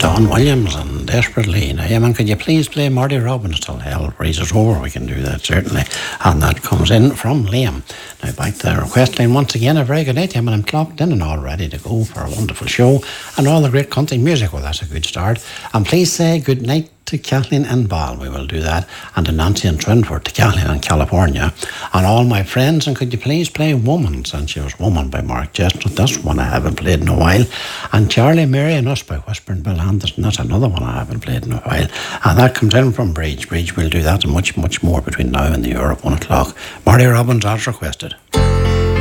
Don Williams and Desperately. Now, man, could you please play Marty Robbins till hell freezes over? We can do that, certainly. And that comes in from Liam. Now, back to the request line once again. A very good night, and I'm clocked in and all ready to go for a wonderful show and all the great country music. Well, that's a good start. And please say good night to Kathleen and Ball. We will do that. And to Nancy and Trinford, to Kathleen in California. And all my friends, and could you please play Woman, since she was Woman by Mark Chestnut. That's one I haven't played in a while. And Charlie, Mary and Us by Whispering Bill Anderson. That's another one I haven't played in a while. And that comes in from Bridge. We'll do that and much, much more between now and the hour of 1 o'clock. Marty Robbins as requested.